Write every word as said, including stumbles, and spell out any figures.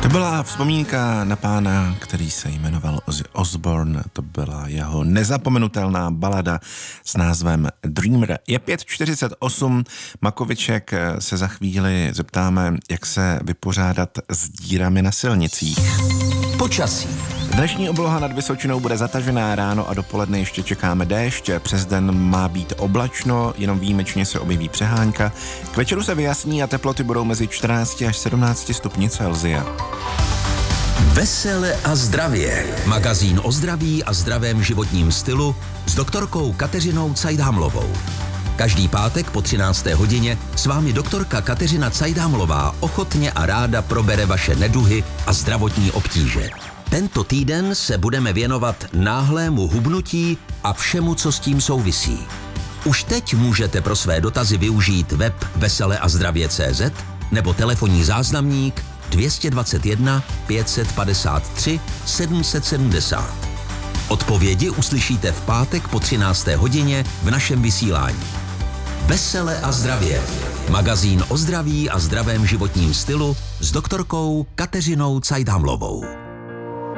To byla vzpomínka na pána, který se jmenoval Ozzy Osbourne. To byla jeho nezapomenutelná balada s názvem Dreamer. Je pět čtyřicet osm, Makoviček, se za chvíli zeptáme, jak se vypořádat s dírami na silnicích. Počasí. Dnešní obloha nad Vysočinou bude zatažená, ráno a dopoledne ještě čekáme déšť, přes den má být oblačno, jenom výjimečně se objeví přehánka. K večeru se vyjasní a teploty budou mezi čtrnácti až sedmnácti stupni Celsia. Vesele a zdravě. Magazín o zdraví a zdravém životním stylu s doktorkou Kateřinou Cajdhamlovou. Každý pátek po třinácté hodině s vámi doktorka Kateřina Cajdhamlová ochotně a ráda probere vaše neduhy a zdravotní obtíže. Tento týden se budeme věnovat náhlému hubnutí a všemu, co s tím souvisí. Už teď můžete pro své dotazy využít web vesele a zdravě tečka cé zet nebo telefonní záznamník dvě stě dvacet jedna pět set padesát tři sedm set sedmdesát. Odpovědi uslyšíte v pátek po třinácté hodině v našem vysílání. Vesele a zdravě. Magazín o zdraví a zdravém životním stylu s doktorkou Kateřinou Cajdhamlovou.